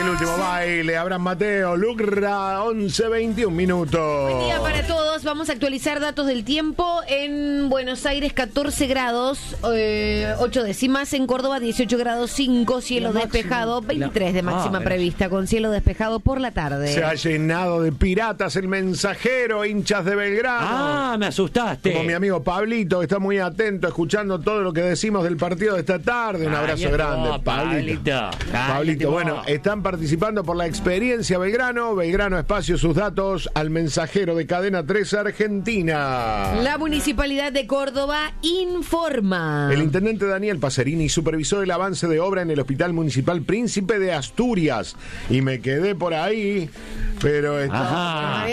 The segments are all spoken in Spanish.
El último baile, Abraham Mateo, Lucra, 11:21 minutos. Buen día para todos. Vamos a actualizar datos del tiempo. En Buenos Aires, 14 grados, 8 décimas. En Córdoba, 18 grados 5, cielo despejado. 23 de máxima prevista, con cielo despejado por la tarde. Se ha llenado de piratas el mensajero, hinchas de Belgrano. Ah, me asustaste. Como mi amigo Pablito, que está muy atento, escuchando todo lo que decimos del partido de esta tarde. Un abrazo grande, Pablito. Pablito, bueno, están participando por la experiencia Belgrano. Belgrano Espacio, sus datos al mensajero de Cadena 3 Argentina. La Municipalidad de Córdoba informa. El intendente Daniel Pacerini supervisó el avance de obra en el Hospital Municipal Príncipe de Asturias. Y me quedé por ahí, pero Ajá.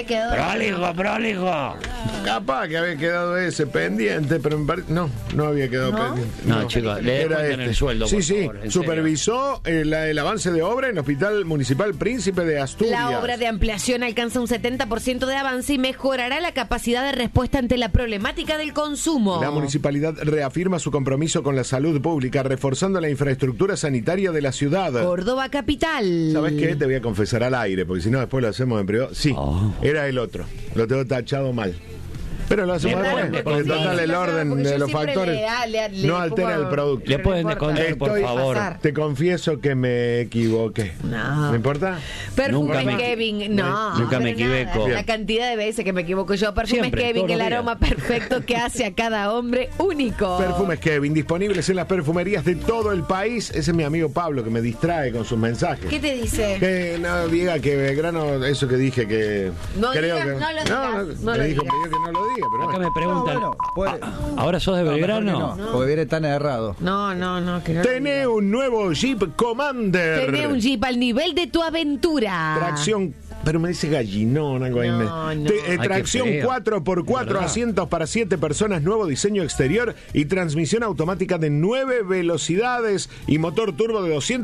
Próligo. capaz que había quedado ese pendiente, pero me parece... No había quedado pendiente. No, chicos, le descuentan el sueldo, por favor, en supervisó el avance de obra en el Hospital Municipal Príncipe de Asturias. La obra de ampliación alcanza un 70% de avance y mejorará la capacidad de respuesta ante la problemática del consumo. La municipalidad reafirma su compromiso con la salud pública, reforzando la infraestructura sanitaria de la ciudad. Córdoba capital. ¿Sabes qué? Te voy a confesar al aire, porque si no después lo hacemos en privado. Sí, era el otro. Lo tengo tachado mal. Pero lo hacemos después, porque total el orden de los factores no altera el producto. Le pueden descontar, por favor. Te confieso que me equivoqué. No. ¿Me importa? Perfumes Kevin, nunca me equivoco. La cantidad de veces que me equivoco yo. Perfumes Siempre, Kevin, todos el los días. aroma perfecto que hace a cada hombre único. Perfumes Kevin, disponibles en las perfumerías de todo el país. Ese es mi amigo Pablo, que me distrae con sus mensajes. ¿Qué te dice? Que no diga que Belgrano, eso que dije que... No creo digas, que, no lo digas, no me lo dijo digas. que no lo diga, pero Acá bueno. me preguntan, No, bueno, ¿ahora sos de Belgrano? no, porque viene tan errado. No, que no. Tenés un nuevo Jeep Commander. Tenés un Jeep al nivel de tu aventura. Tracción, pero me dice gallinón, algo ahí. No. Tracción qué feo. 4x4, ¿Verdad? asientos para 7 personas, nuevo diseño exterior y transmisión automática de 9 velocidades y motor turbo de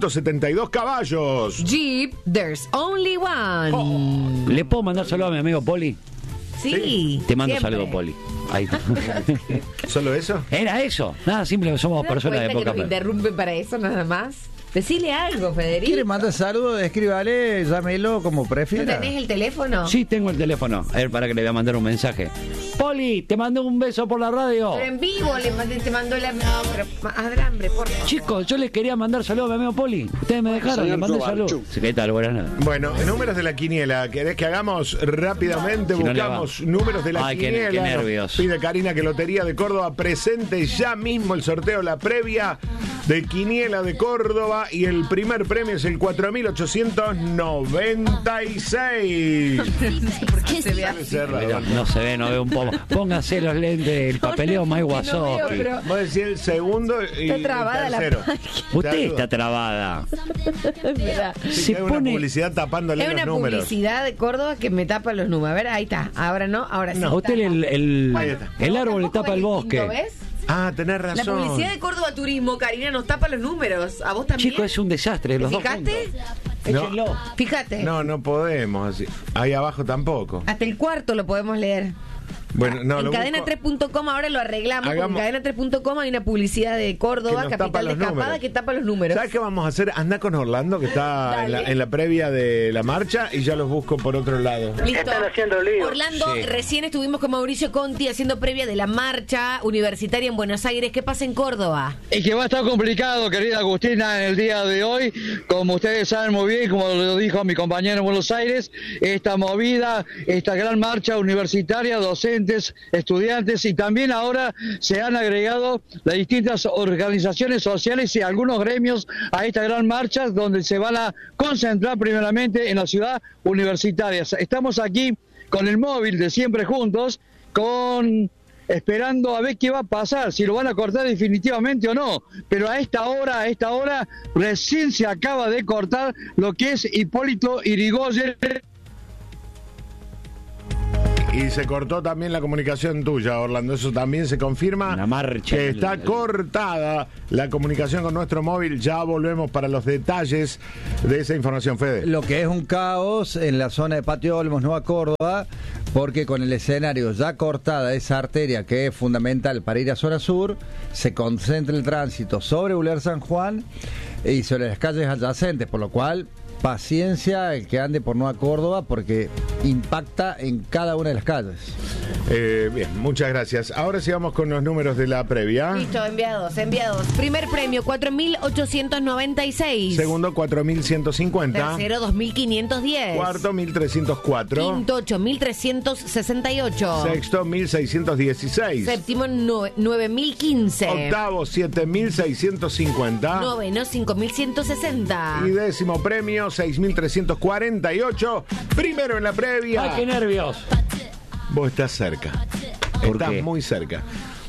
272 caballos. Jeep, there's only one. ¿Le puedo mandar saludo a mi amigo Poli? Sí. Te mando siempre. saludo, Poli. Ahí está. ¿Solo eso? Era eso. Nada, simple, somos ¿Te das personas de cuenta que poca nos fe. interrumpen para eso nada más? Decile algo, Federico. ¿Quiere mandar saludos? Escríbale, llámelo como ¿No prefiera. tenés el teléfono? Sí, tengo el teléfono. A ver, para que le voy a mandar un mensaje. Poli, te mando un beso por la radio. Pero en vivo te mandó la... Pero, hambre, por favor. Chicos, yo les quería mandar saludos a mi amigo Poli. Ustedes me dejaron, le mandé saludos. ¿Qué tal? Buenas noches. Bueno, números de la quiniela. ¿Querés que hagamos rápidamente? Si no le Buscamos números de la Ay, qué quiniela. nervios. Nos pide Karina que Lotería de Córdoba presente ya mismo el sorteo, la previa de Quiniela de Córdoba. Y el primer premio es el 4.896. ¿Por qué se ve así? No se ve, no veo un poco. Póngase los lentes, el papeleo más No Wazowski. veo, pero- Vos decís el segundo y Está trabada el la tercero. Usted Te está trabada. Mirá. Sí, Se que hay una pone- publicidad tapándole Es los una números. publicidad de Córdoba que me tapa los números. A ver, ahí está. Ahora no, ahora sí. A usted Ahí está. el árbol le tapa el bosque. ¿Ves? Ah, tenés La razón. publicidad de Córdoba Turismo, Karina, nos tapa los números. ¿A vos también? Chico, es un desastre. Los dos ¿Fijaste? juntos. No. Échenlo. Fíjate. No podemos así. Ahí abajo tampoco. Hasta el cuarto lo podemos leer. Bueno, no, En lo busco. cadena3.com ahora lo arreglamos. Hagamos- En cadena3.com hay una publicidad de Que Córdoba, nos tapa capital los de escapada, números. que tapa los números. ¿Sabes qué vamos a hacer? Anda con Orlando, que está Dale. en la previa de la marcha, y ya los busco por otro lado. Listo. Están haciendo lío. Orlando, Sí. recién estuvimos con Mauricio Conti haciendo previa de la marcha universitaria en Buenos Aires. ¿Qué pasa en Córdoba? Y que va a estar complicado, querida Agustina, en el día de hoy. Como ustedes saben muy bien, como lo dijo mi compañero en Buenos Aires, esta movida, esta gran marcha universitaria, docentes, estudiantes y también ahora se han agregado las distintas organizaciones sociales y algunos gremios a esta gran marcha donde se van a concentrar primeramente en la ciudad universitaria. Estamos aquí con el móvil de Siempre Juntos, esperando a ver qué va a pasar, si lo van a cortar definitivamente o no, pero a esta hora recién se acaba de cortar lo que es Hipólito Yrigoyen. Y se cortó también la comunicación tuya, Orlando. Eso también se confirma. La marcha. Que está cortada la comunicación con nuestro móvil. Ya volvemos para los detalles de esa información, Fede. Lo que es un caos en la zona de Patio Olmos, Nueva Córdoba, porque con el escenario ya cortada esa arteria que es fundamental para ir a zona sur, se concentra el tránsito sobre Boulevard San Juan y sobre las calles adyacentes, por lo cual paciencia el que ande por Nueva Córdoba porque impacta en cada una de las calles. Bien, muchas gracias. Ahora sigamos con los números de la previa. Listo, enviados. Primer premio, 4.896. Segundo, 4.150. Tercero, 2.510. Cuarto, 1.304. Quinto, 8.368. Sexto, 1.616. Séptimo, 9.015. Octavo, 7.650. Noveno, 5.160. Y décimo premio, 6.348. Primero en la previa. ¡Ay, qué nervios! Vos estás cerca. Estás muy cerca.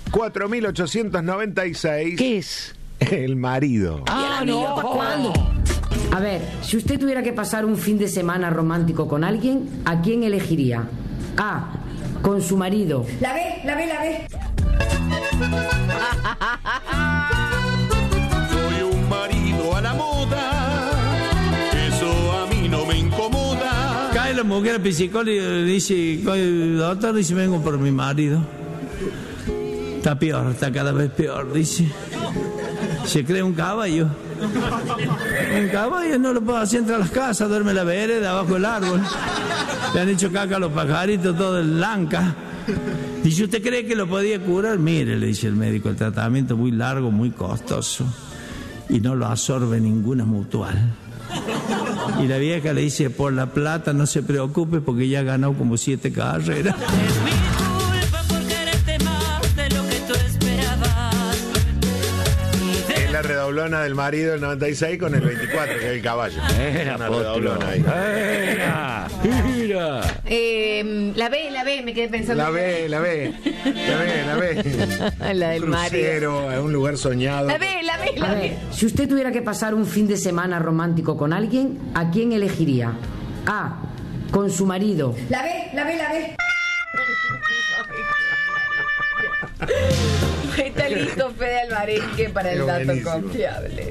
4.896. ¿Qué es? El marido. ¡Ah, no! ¿Cuándo? A ver, si usted tuviera que pasar un fin de semana romántico con alguien, ¿a quién elegiría? A, con su marido. La ve. Soy un marido a la moda, eso a mí no me incomoda. Cae la mujer al psicólogo y dice, doctor, dice, vengo por mi marido. Está peor, está cada vez peor, dice. Se cree un caballo. Un caballo no lo puedo hacer entrar a las casas, duerme en la vereda, abajo del árbol. Le han hecho caca a los pajaritos, todo el lanca. Dice, ¿usted cree que lo podía curar? Mire, le dice el médico, el tratamiento es muy largo, muy costoso. Y no lo absorbe ninguna mutual. Y la vieja le dice, por la plata no se preocupe porque ya ha ganado como 7 carreras. Es la redoblona del marido del 96 con el 24, que es el caballo. Era una potro. redoblona ahí. Mira. La B, me quedé pensando. La ve. La del marido. Crucero, es un lugar soñado. La B. A ver, si usted tuviera que pasar un fin de semana romántico con alguien, ¿a quién elegiría? A, con su marido. La B. Está listo Fede Alvarenque para el dato buenísimo. confiable.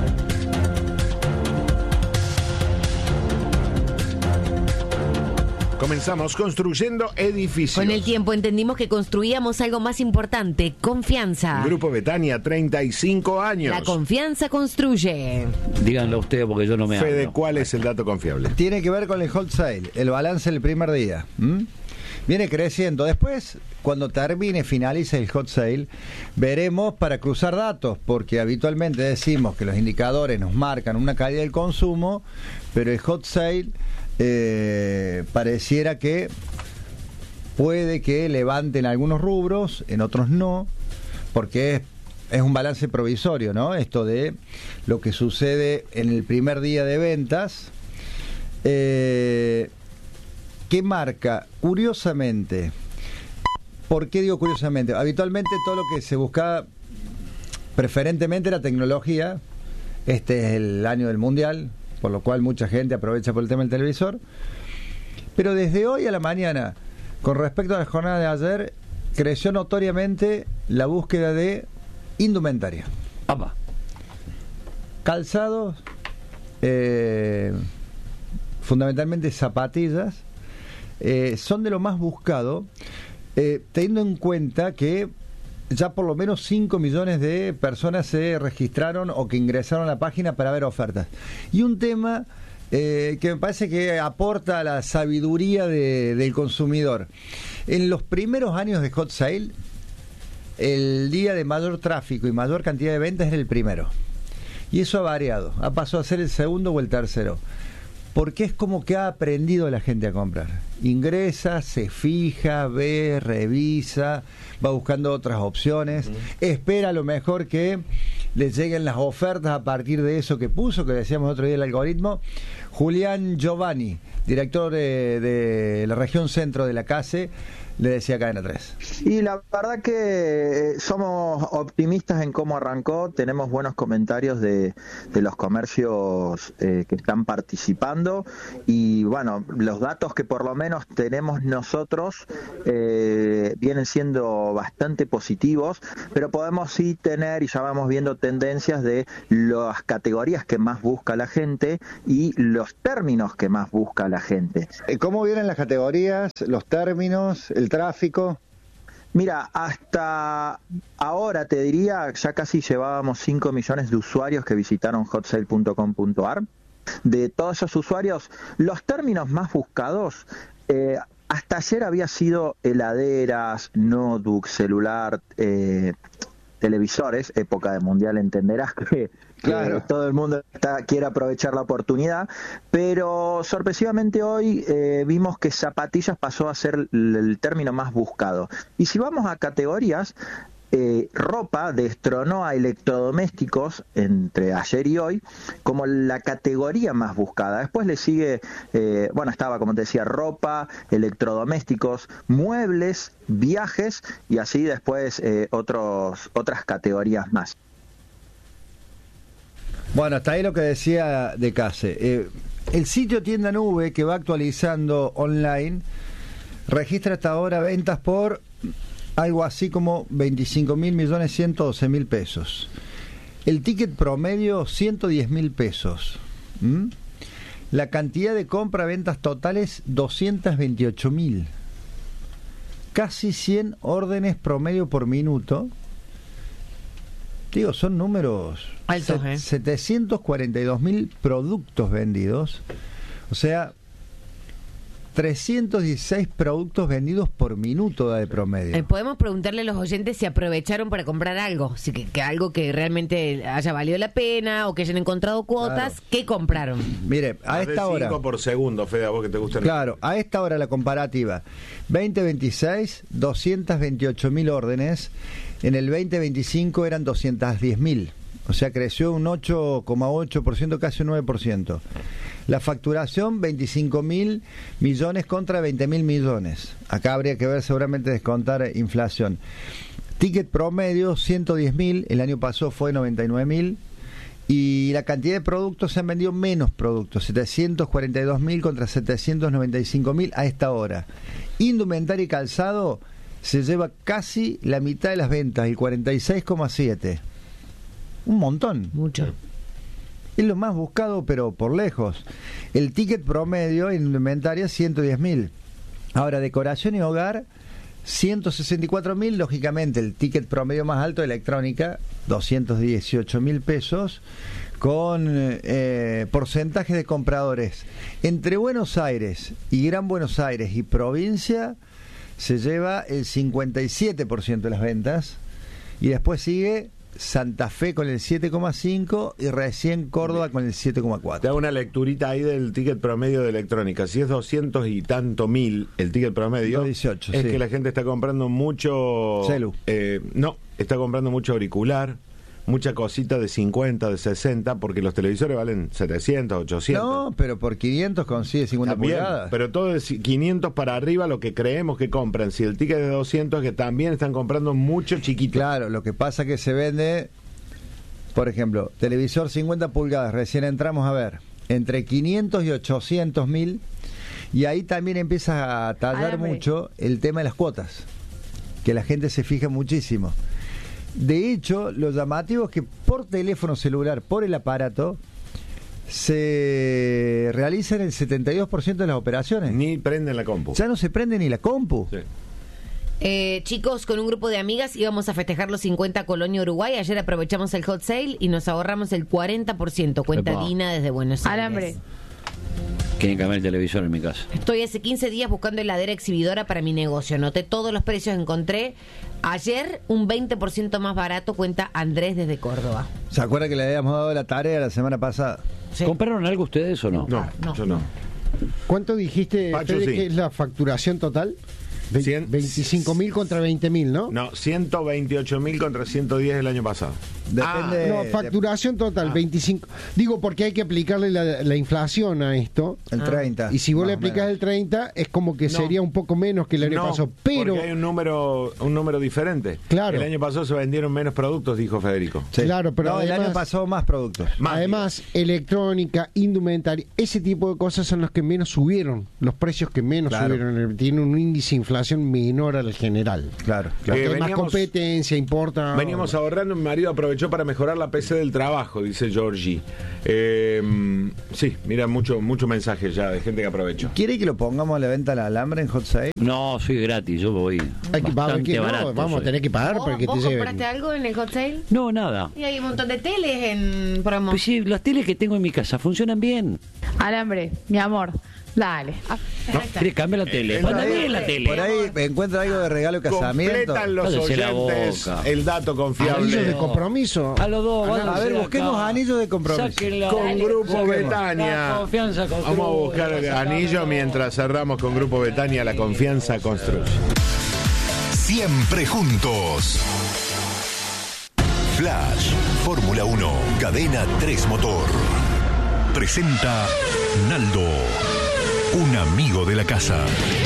Comenzamos construyendo edificios. Con el tiempo entendimos que construíamos algo más importante, confianza. Grupo Betania, 35 años. La confianza construye. Díganlo ustedes porque yo no me Fede, hablo. ¿cuál es el dato confiable? Tiene que ver con el hot sale, el balance del primer día. Viene creciendo. Después, cuando finalice el hot sale, veremos para cruzar datos, porque habitualmente decimos que los indicadores nos marcan una calidad del consumo, pero el hot sale pareciera que puede que levanten algunos rubros, en otros no, porque es un balance provisorio, ¿no? Esto de lo que sucede en el primer día de ventas, que marca, curiosamente, ¿por qué digo curiosamente? Habitualmente todo lo que se buscaba preferentemente era tecnología. Este es el año del mundial, por lo cual mucha gente aprovecha por el tema del televisor. Pero desde hoy a la mañana, con respecto a la jornada de ayer, creció notoriamente la búsqueda de indumentaria. Papá. Calzados, fundamentalmente zapatillas, son de lo más buscado, teniendo en cuenta que ya por lo menos 5 millones de personas se registraron o que ingresaron a la página para ver ofertas. Y un tema que me parece que aporta a la sabiduría del consumidor. En los primeros años de Hot Sale, el día de mayor tráfico y mayor cantidad de ventas era el primero. Y eso ha variado, ha pasado a ser el segundo o el tercero. Porque es como que ha aprendido la gente a comprar. Ingresa, se fija, ve, revisa, va buscando otras opciones, espera a lo mejor que le lleguen las ofertas a partir de eso que puso, que decíamos otro día el algoritmo. Julián Giovanni, director de la región centro de la CASE, le decía Cadena 3. Y la verdad que somos optimistas en cómo arrancó, tenemos buenos comentarios de los comercios que están participando y bueno, los datos que por lo menos tenemos nosotros vienen siendo bastante positivos, pero podemos sí tener, y ya vamos viendo tendencias de las categorías que más busca la gente y los términos que más busca la gente. ¿Cómo vienen las categorías, los términos, el tráfico? Mira, hasta ahora te diría, ya casi llevábamos 5 millones de usuarios que visitaron hotsale.com.ar. de todos esos usuarios, los términos más buscados hasta ayer había sido heladeras, notebook, celular, televisores, época de mundial, entenderás que claro, todo el mundo quiere aprovechar la oportunidad, pero sorpresivamente hoy vimos que zapatillas pasó a ser el término más buscado. Y si vamos a categorías, ropa destronó a electrodomésticos entre ayer y hoy como la categoría más buscada. Después le sigue, estaba, como te decía, ropa, electrodomésticos, muebles, viajes y así después otras categorías más. Bueno, hasta ahí lo que decía de Case. El sitio Tienda Nube, que va actualizando online, registra hasta ahora ventas por algo así como 25.112.000 pesos. El ticket promedio, 110.000 pesos. La cantidad de compra-ventas totales, 228.000. Casi 100 órdenes promedio por minuto. Digo, son números altos, 742.000 productos vendidos. O sea, 316 productos vendidos por minuto de promedio. Podemos preguntarle a los oyentes si aprovecharon para comprar algo, si que algo que realmente haya valido la pena o que hayan encontrado cuotas. Claro. ¿Qué compraron? Mire, a esta hora... 5 por segundo, Fede, a vos que te gusta. Claro, a esta hora la comparativa. 2026, 228.000 órdenes. En el 2025 eran 210.000. O sea, creció un 8,8%, casi un 9%. La facturación, 25.000 millones contra 20.000 millones. Acá habría que ver, seguramente descontar inflación. Ticket promedio, 110.000. El año pasado fue 99.000. Y la cantidad de productos, se han vendido menos productos. 742.000 contra 795.000 a esta hora. Indumentaria y calzado se lleva casi la mitad de las ventas, el 46,7%. Un montón. Mucho. Es lo más buscado, pero por lejos. El ticket promedio en indumentaria, 110.000. Ahora, decoración y hogar, 164.000. Lógicamente, el ticket promedio más alto de electrónica, 218.000 pesos, con porcentaje de compradores. Entre Buenos Aires y Gran Buenos Aires y provincia, se lleva el 57% de las ventas. Y después sigue Santa Fe con el 7,5 y recién Córdoba con el 7,4. Te hago una lecturita ahí del ticket promedio de electrónica. Si es 200 y tanto mil el ticket promedio, 218, es que la gente está comprando mucho celu. No, está comprando mucho auricular, mucha cosita de 50, de 60, porque los televisores valen 700, 800. No, pero por 500 consigue 50 también, pulgadas. pero todo de 500 para arriba lo que creemos que compran. Si el ticket es de 200, que también están comprando mucho chiquito. Claro, lo que pasa es que se vende, por ejemplo, televisor 50 pulgadas, recién entramos a ver, entre 500 y 800.000, y ahí también empieza a tallar mucho el tema de las cuotas, que la gente se fija muchísimo. De hecho, lo llamativo es que por teléfono celular, por el aparato, se realizan el 72% de las operaciones. Ni prenden la compu. Ya no se prende ni la compu. Sí. Chicos, con un grupo de amigas íbamos a festejar los 50 Colonia Uruguay. Ayer aprovechamos el hot sale y nos ahorramos el 40%. Cuenta Dina desde Buenos Aires. Alambre. Quieren cambiar el televisor en mi casa. Estoy hace 15 días buscando heladera exhibidora para mi negocio. Noté todos los precios, encontré ayer un 20% más barato, cuenta Andrés desde Córdoba. ¿Se acuerda que le habíamos dado la tarea la semana pasada? Sí. ¿Compraron algo ustedes o no? No, yo no. ¿Cuánto dijiste, Pacho, Fede, sí. que es la facturación total? 25.000 contra 20.000, ¿no? No, 128.000 contra 110 el año pasado. Depende. No, facturación total, 25. Digo, porque hay que aplicarle la inflación a esto. El 30. Y si vos le aplicás el 30, es como que sería un poco menos que el año pasado. Pero porque hay un número diferente. Claro. El año pasado se vendieron menos productos, dijo Federico. Sí. Claro, pero no, además, el año pasado más productos. Además, electrónica, indumentaria, ese tipo de cosas son los que menos subieron, los precios que menos subieron. Tienen un índice de inflación menor al general. Claro. Porque hay más competencia, importa. Veníamos ahorrando, mi marido aprovechó aprovechó para mejorar la PC del trabajo, dice Georgie. Sí, mira, mucho mensaje ya de gente que aprovechó. ¿Quiere que lo pongamos a la venta al alambre en Hot Sale? No, soy gratis, yo voy. Vamos a tener que pagar para que te lleven. ¿Compraste algo en el Hot Sale? No, nada. Y hay un montón de teles en promo. Pues sí, las teles que tengo en mi casa funcionan bien. Alambre, mi amor. Dale. ¿Quieres cambiar la tele? Anda bien la tele. Por ahí encuentra algo de regalo de casamiento. Completan los oyentes el dato confiable. Anillos de compromiso. A los dos. A ver, busquemos anillos de compromiso. Sáquenla. Con Grupo Betania. La confianza construye. Vamos a buscar anillo mientras cerramos con Grupo Betania. La confianza construye. Siempre juntos. Flash, Fórmula 1, Cadena 3 Motor. Presenta Naldo, un amigo de la casa.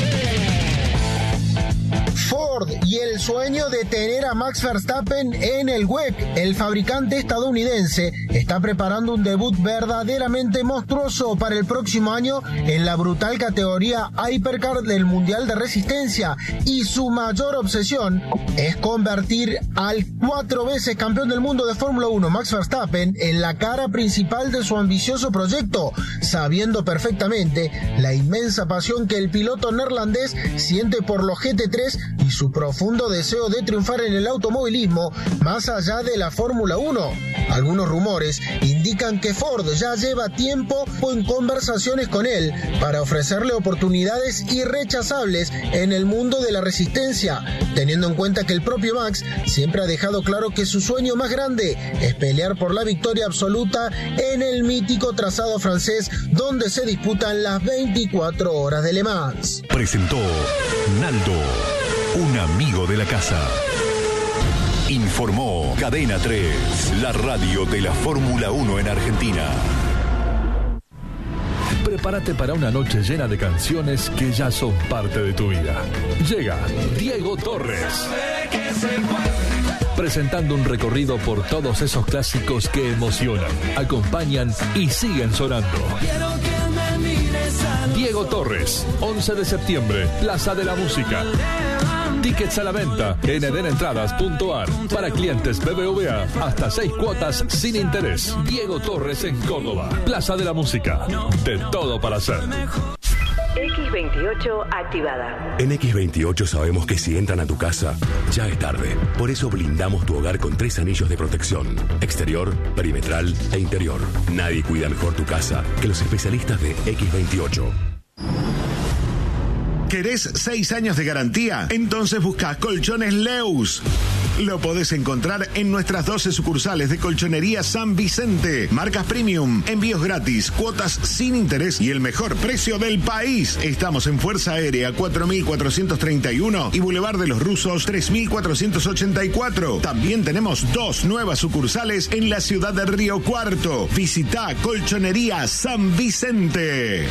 Ford y el sueño de tener a Max Verstappen en el WEC. El fabricante estadounidense está preparando un debut verdaderamente monstruoso para el próximo año en la brutal categoría Hypercar del Mundial de Resistencia, y su mayor obsesión es convertir al 4 veces campeón del mundo de Fórmula 1 Max Verstappen en la cara principal de su ambicioso proyecto, sabiendo perfectamente la inmensa pasión que el piloto neerlandés siente por los GT3 y su profundo deseo de triunfar en el automovilismo más allá de la Fórmula 1. Algunos rumores indican que Ford ya lleva tiempo en conversaciones con él para ofrecerle oportunidades irrechazables en el mundo de la resistencia, teniendo en cuenta que el propio Max siempre ha dejado claro que su sueño más grande es pelear por la victoria absoluta en el mítico trazado francés donde se disputan las 24 horas de Le Mans. Presentó Naldo, un amigo de la casa. Informó Cadena 3, la radio de la Fórmula 1 en Argentina. Prepárate para una noche llena de canciones que ya son parte de tu vida. Llega Diego Torres, presentando un recorrido por todos esos clásicos que emocionan, acompañan y siguen sonando. Diego Torres, 11 de septiembre, Plaza de la Música. Tickets a la venta en edenentradas.ar. Para clientes BBVA, hasta 6 cuotas sin interés. Diego Torres en Córdoba, Plaza de la Música. De todo para hacer. X28 activada. En X28 sabemos que si entran a tu casa, ya es tarde. Por eso blindamos tu hogar con 3 anillos de protección: exterior, perimetral e interior. Nadie cuida mejor tu casa que los especialistas de X28. ¿Querés 6 años de garantía? Entonces busca Colchones Leus. Lo podés encontrar en nuestras 12 sucursales de Colchonería San Vicente. Marcas premium, envíos gratis, cuotas sin interés y el mejor precio del país. Estamos en Fuerza Aérea 4431 y Boulevard de los Rusos 3484. También tenemos 2 nuevas sucursales en la ciudad de Río Cuarto. Visita Colchonería San Vicente.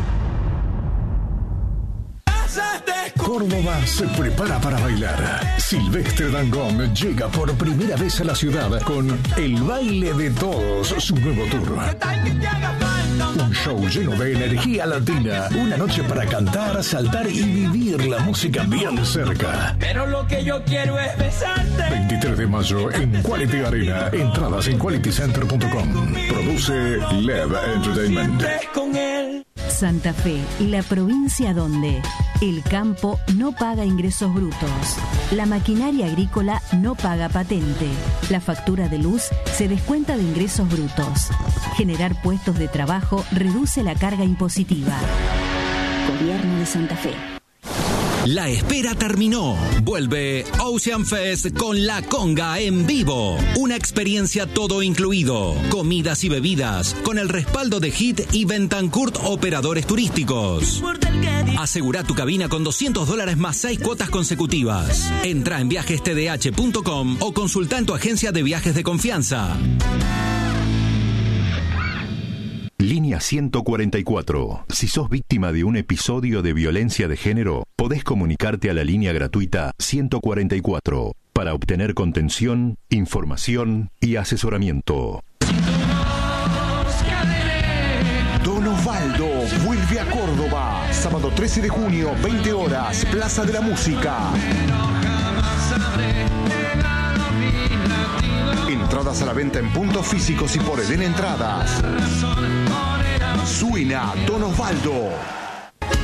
Córdoba se prepara para bailar. Silvestre Dangond llega por primera vez a la ciudad con El Baile de Todos, su nuevo tour. Un show lleno de energía latina. Una noche para cantar, saltar y vivir la música bien cerca. Pero lo que yo quiero es besarte. 23 de mayo en Quality Arena. Entradas en qualitycenter.com. Produce Lev Entertainment. Santa Fe, la provincia donde el campo no paga ingresos brutos, la maquinaria agrícola no paga patente, la factura de luz se descuenta de ingresos brutos. Generar puestos de trabajo reduce la carga impositiva. Gobierno de Santa Fe. La espera terminó. Vuelve Ocean Fest con La Conga en vivo. Una experiencia todo incluido. Comidas y bebidas con el respaldo de HIT y Bentancourt Operadores Turísticos. Asegura tu cabina con $200 más 6 cuotas consecutivas. Entra en viajestdh.com o consulta en tu agencia de viajes de confianza. Línea 144. Si sos víctima de un episodio de violencia de género, podés comunicarte a la línea gratuita 144 para obtener contención, información y asesoramiento. Don Osvaldo vuelve a Córdoba. Sábado 13 de junio, 20 horas, Plaza de la Música. Entradas a la venta en puntos físicos y por Eden Entradas. Suena Don Osvaldo.